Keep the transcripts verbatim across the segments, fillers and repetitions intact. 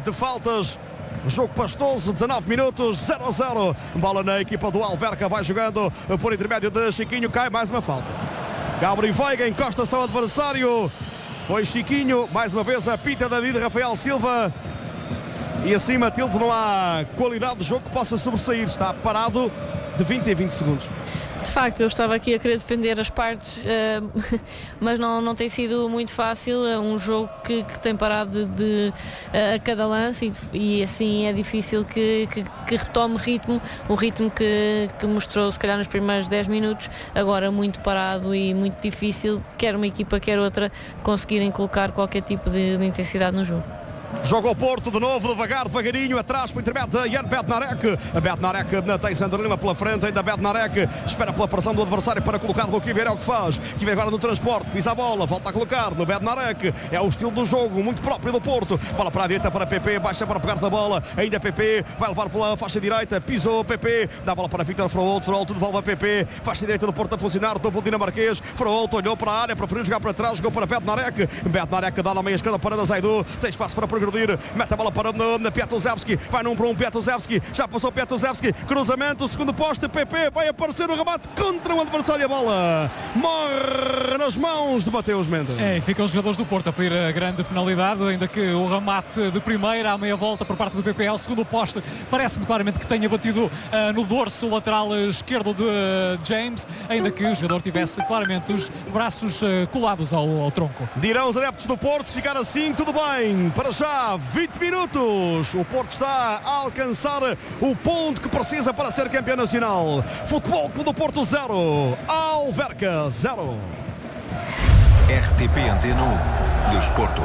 de faltas. Jogo pastoso, dezanove minutos, zero a zero. Bola na equipa do Alverca, vai jogando por intermédio de Chiquinho, cai mais uma falta. Gabriel Veiga encosta-se ao adversário. Foi Chiquinho, mais uma vez a pita David Rafael Silva. E assim, Matilde, não há qualidade de jogo que possa sobressair. Está parado de vinte em vinte segundos. De facto, eu estava aqui a querer defender as partes, uh, mas não, não tem sido muito fácil. É um jogo que, que tem parado de, de, uh, a cada lance e, e assim é difícil que, que, que retome ritmo, o ritmo que, que mostrou se calhar nos primeiros dez minutos, agora muito parado e muito difícil, quer uma equipa quer outra, conseguirem colocar qualquer tipo de, de intensidade no jogo. Joga o Porto de novo, devagar, devagarinho, atrás por intermédio de Jan Bednarek. A Bednarek tem Sandro Lima pela frente, ainda Bednarek espera pela pressão do adversário para colocar no Kiver, é o que faz. Kiver agora no transporte, pisa a bola, volta a colocar no Bednarek. É o estilo do jogo, muito próprio do Porto. Bola para a direita para P P, baixa para pegar da bola, ainda P P, vai levar pela faixa direita, pisou P P, dá a bola para Victor Fraolt, Fraolt devolve a P P, faixa direita do Porto a funcionar, novo dinamarquês, Fraolt olhou para a área, preferiu jogar para trás, jogou para Bednarek. Bednarek dá na meia esquerda para Zaidu, tem espaço para progredir, mete a bola para o Piatuzewski, vai num para um Piatuzewski, já passou Piatuzewski, cruzamento, segundo poste, P P, vai aparecer o remate contra o adversário, a bola morre nas mãos de Mateus Mendes. É, e ficam os jogadores do Porto a pedir a grande penalidade, ainda que o remate de primeira à meia volta por parte do P P ao segundo poste, parece-me claramente que tenha batido uh, no dorso lateral esquerdo de uh, James, ainda que o jogador tivesse claramente os braços uh, colados ao, ao tronco. Dirão os adeptos do Porto, se ficar assim tudo bem, para já vinte minutos, o Porto está a alcançar o ponto que precisa para ser campeão nacional. Futebol Clube do Porto zero, Alverca zero. R T P Antena um, Desporto.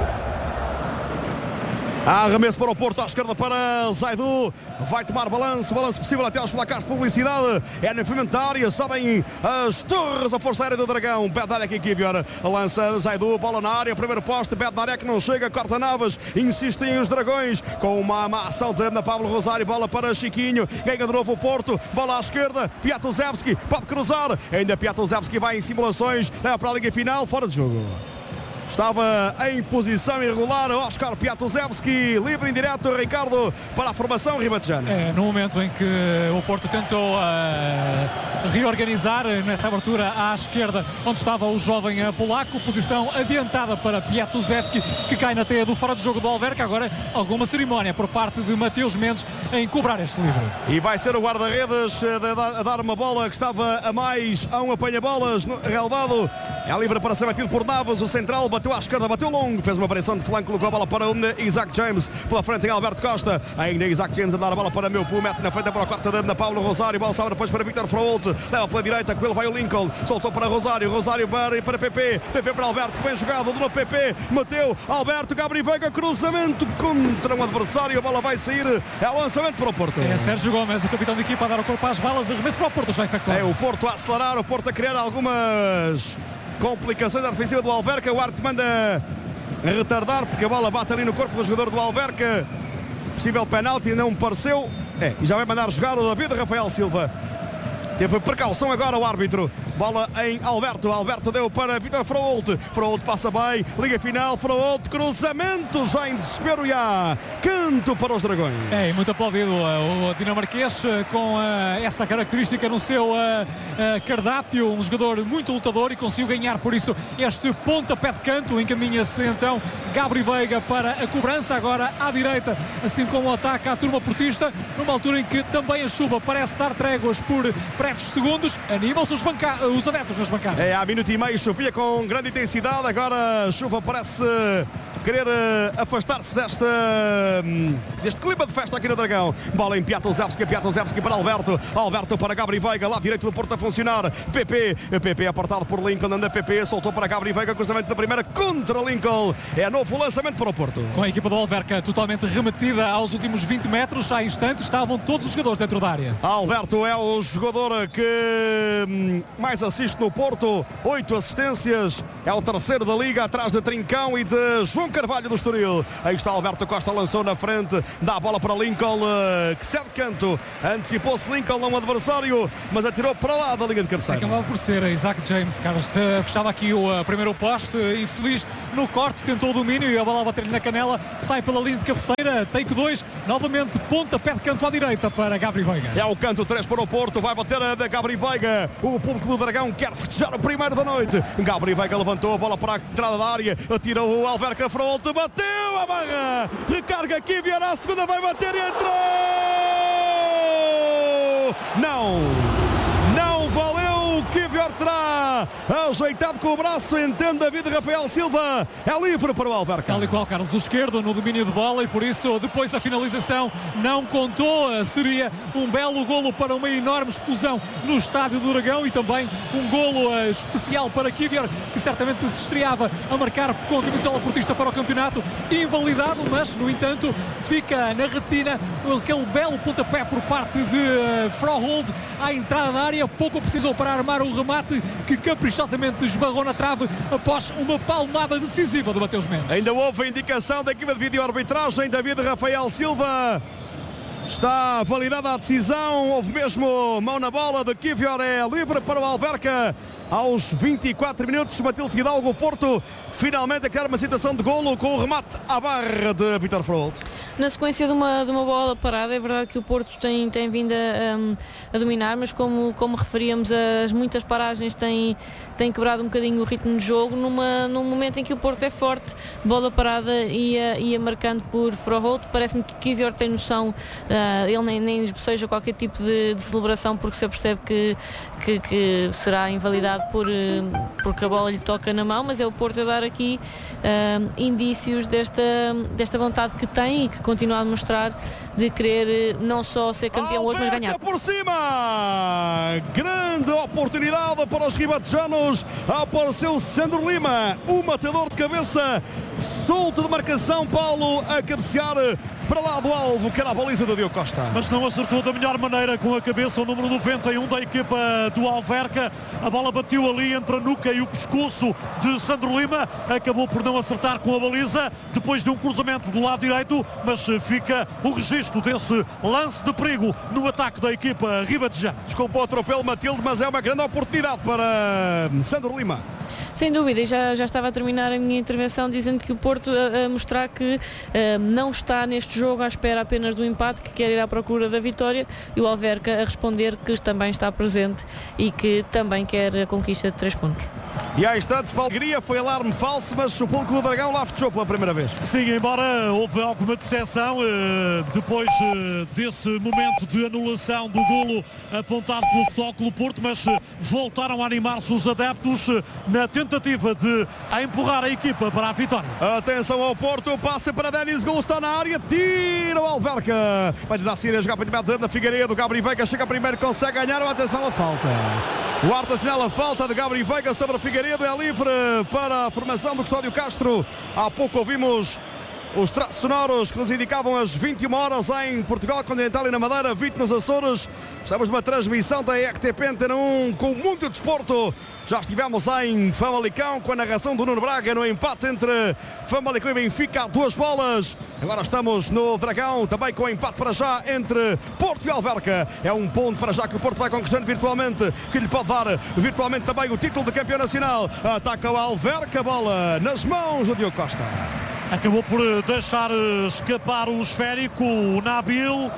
Arremesso para o Porto, à esquerda para Zaidu, vai tomar balanço, balanço possível até aos placares de publicidade, é na frente da área, sobem as torres, a força aérea do Dragão, Bednarek aqui, Viora, lança Zaidu, bola na área, primeiro poste, Bednarek não chega, corta Navas, insistem os Dragões, com uma, uma ação de Pablo Rosário, bola para Chiquinho, ganha de novo o Porto, bola à esquerda, Piatuzewski, pode cruzar, ainda Piatuzewski vai em simulações, leva para a linha final, fora de jogo. Estava em posição irregular Oscar Piatuzewski, livre em direto, Ricardo, para a formação ribatejana. É, no momento em que o Porto tentou uh, reorganizar nessa abertura à esquerda, onde estava o jovem uh, polaco, posição adiantada para Piatuzewski, que cai na teia do fora de jogo do Alverca. Agora alguma cerimónia por parte de Mateus Mendes em cobrar este livre. E vai ser o guarda-redes a dar uma bola que estava a mais a um apanha-bolas no relevado. É livre para ser batido por Navas, o central bateu à esquerda, bateu longo, fez uma variação de flanco, colocou a bola para o Isaac James, pela frente em Alberto Costa, ainda Isaac James a dar a bola para meu Pu, mete na frente para o quarto de Paulo Rosário, bola salva depois para Victor Fraolt, leva pela direita, com ele vai o Lincoln, soltou para Rosário, Rosário para, para P P, P P para Alberto, que bem jogado, de novo P P, Mateu, Alberto, Gabriel Veiga, cruzamento contra um adversário, a bola vai sair, é o lançamento para o Porto. É Sérgio Gomes, o capitão da equipa, a dar o corpo às balas, arremesso para o Porto já efetuado. É o Porto a acelerar, o Porto a criar algumas complicações da defensiva do Alverca, o árbitro manda retardar porque a bola bate ali no corpo do jogador do Alverca, possível penalti, não me pareceu, é, e já vai mandar jogar o David Rafael Silva. Teve precaução agora o árbitro. Bola em Alberto. Alberto deu para Victor Fraolt. Fraolt passa bem. Liga final. Fraolt. Cruzamento já em desespero e há canto para os Dragões. É, muito aplaudido uh, o dinamarquês uh, com uh, essa característica no seu uh, uh, cardápio. Um jogador muito lutador e conseguiu ganhar por isso este pontapé de canto. Encaminha-se então Gabriel Veiga para a cobrança. Agora à direita, assim como ataca a turma portista. Numa altura em que também a chuva parece dar tréguas por breves segundos. Animam-se os, banca... os adeptos nas bancadas. É, há minuto e meio chovia com grande intensidade. Agora a chuva parece querer uh, afastar-se desta, um, deste clima de festa aqui no Dragão. Bola em Piatuzewski, Piatuzewski para Alberto. Alberto para Gabriel Veiga, lá direito do Porto a funcionar. P P, P P apartado por Lincoln, anda P P, soltou para Gabriel Veiga, cruzamento da primeira contra Lincoln. É novo lançamento para o Porto. Com a equipa do Alverca totalmente remetida aos últimos vinte metros, há instantes estavam todos os jogadores dentro da área. Alberto é o jogador que hum, mais assiste no Porto, oito assistências, é o terceiro da Liga, atrás de Trincão e de João Carvalho do Estoril. Aí está Alberto Costa, lançou na frente, dá a bola para Lincoln, que cede canto, antecipou-se Lincoln a um adversário, mas atirou para lá da linha de cabeceira. Acabava por ser Isaac James, Carlos, fechava aqui o uh, primeiro poste, infeliz no corte, tentou o domínio e a bola a bater-lhe na canela, sai pela linha de cabeceira, take dois, novamente pontapé de canto à direita para Gabri Veiga. É o canto três para o Porto, vai bater a Gabri Veiga, o público do Dragão quer festejar o primeiro da noite. Gabri Veiga levantou a bola para a entrada da área, atirou o Alverca Fronte, bateu a barra, recarga aqui, Vieira a segunda, vai bater e entrou! Não! Não valeu! O Kivior terá ajeitado com o braço, entende David Rafael Silva, é livre para o Alverca. Tal e qual Carlos, o esquerdo no domínio de bola, e por isso depois a finalização não contou. Seria um belo golo para uma enorme explosão no estádio do Dragão e também um golo especial para Kivior, que certamente se estreava a marcar com a camisola portista para o campeonato, invalidado, mas no entanto fica na retina aquele belo pontapé por parte de Froholt à entrada da área, pouco precisou para armar o remate que caprichosamente esbarrou na trave após uma palmada decisiva do Mateus Mendes. Ainda houve a indicação da equipa de vídeo-arbitragem, David Rafael Silva. Está validada a decisão, houve mesmo mão na bola de Kivior, é livre para o Alverca. Aos vinte e quatro minutos, Matilde Fidalgo, o Porto finalmente a criar uma situação de golo com o remate à barra de Vítor Froholt. Na sequência de uma, de uma bola parada, é verdade que o Porto tem, tem vindo a, a dominar, mas como, como referíamos, as muitas paragens têm, têm quebrado um bocadinho o ritmo de jogo, numa, num momento em que o Porto é forte, bola parada ia, ia marcando por Froholt. Parece-me que Kivior tem noção, uh, ele nem, nem seja qualquer tipo de, de celebração, porque se apercebe que, que, que será invalidado Por, porque a bola lhe toca na mão, mas é o Porto a dar aqui uh, indícios desta, desta vontade que tem e que continua a demonstrar de querer não só ser campeão hoje, mas ganhar. Por cima! Grande oportunidade para os ribatejanos. Apareceu Sandro Lima, o matador de cabeça, solto de marcação, Paulo a cabecear para lá do alvo, que era a baliza do Diogo Costa. Mas não acertou da melhor maneira com a cabeça o número noventa e um da equipa do Alverca. A bola bateu ali entre a nuca e o pescoço de Sandro Lima. Acabou por não acertar com a baliza, depois de um cruzamento do lado direito, mas fica o registro desse lance de perigo no ataque da equipa ribatejana. Desculpa o atropelo, Matilde, mas é uma grande oportunidade para Sandro Lima. Sem dúvida, e já, já estava a terminar a minha intervenção dizendo que o Porto a, a mostrar que uh, não está neste jogo à espera apenas do empate, que quer ir à procura da vitória, e o Alverca a responder que também está presente e que também quer a conquista de três pontos. E há instantes, Valgueria, foi alarme falso, mas o público do Dragão lá fechou pela primeira vez. Sim, embora houve alguma decepção eh, depois eh, desse momento de anulação do golo apontado pelo Futebol Clube Porto, mas eh, voltaram a animar-se os adeptos eh, na tentativa de a empurrar a equipa para a vitória. Atenção ao Porto, passa para Denis, gol está na área, tira o Alverca. Vai dar Síria, jogar para o da Figueiredo, Gabri Veiga chega primeiro, consegue ganhar, atenção à falta. O Arte assinala a falta de Gabri Veiga sobre a Figueiredo, é livre para a formação do Custódio Castro. Há pouco ouvimos os traços sonoros que nos indicavam as vinte e uma horas em Portugal Continental e na Madeira, vinte nos Açores. Estamos numa transmissão da R T P Antena um com muito desporto. Já estivemos em Famalicão com a narração do Nuno Braga no empate entre Famalicão e Benfica, duas bolas. Agora estamos no Dragão, também com o empate para já entre Porto e Alverca. É um ponto para já que o Porto vai conquistando virtualmente, que lhe pode dar virtualmente também o título de campeão nacional. Ataca o Alverca, bola nas mãos do Diogo Costa. Acabou por deixar escapar o esférico, o Nabil, o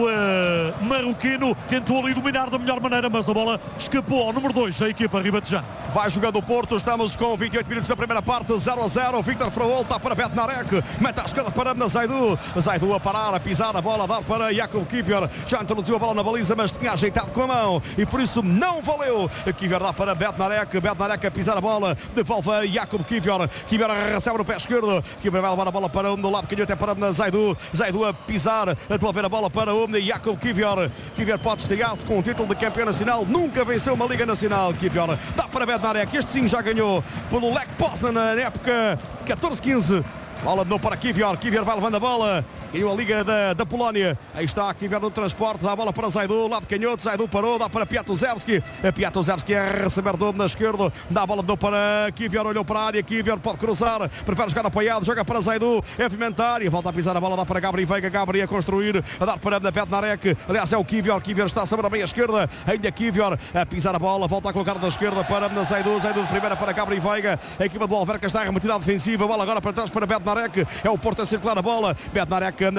uh, marroquino, tentou ali dominar da melhor maneira, mas a bola escapou ao número dois da equipa ribatejana. Vai jogando o Porto, estamos com vinte e oito minutos da primeira parte, zero a zero, Vítor Froholt está para Bednarek, mete à esquerda para na Zaidu, Zaidu a parar, a pisar a bola, a dar para Jakub Kivior, já introduziu a bola na baliza, mas tinha ajeitado com a mão e por isso não valeu. Kivior dá para Bednarek, Bednarek a pisar a bola, devolve a Jakub Kivior, Kivior recebe no pé esquerdo, Kivior vai levar a bola para o lado canhoto, é para na Zaidu, Zaidu a pisar, a devolver a bola para o Jakub Kivior. Kivior pode estigar-se com o título de campeão nacional, nunca venceu uma Liga Nacional. Kivior dá para Bednarek, este sim já ganhou pelo Lech Poznan na época catorze quinze. Bola de novo para Kivior. Kivior vai levando a bola. Caiu a Liga da, da Polónia. Aí está Kivior no transporte. Dá a bola para Zaidu. Lado canhoto. Zaidu parou. Dá para Piatuzewski. Piatuzewski é receber do na esquerda. Dá a bola de novo para Kivior. Olhou para a área. Kivior pode cruzar. Prefere jogar apoiado. Joga para Zaidu. É Pimentar. Volta a pisar a bola. Dá para Gabri Veiga. Gabri a construir. A dar para Bednarek. Aliás, é o Kivior. Kivior está a saber a meia esquerda. Ainda Kivior a pisar a bola. Volta a colocar na esquerda para Zaidu. Zaidu de primeira para Gabri Veiga. A equipa do Alverca está remetida à defensiva. Bola agora para trás para Bednarek. É o Porto a circular a bola. Bednarek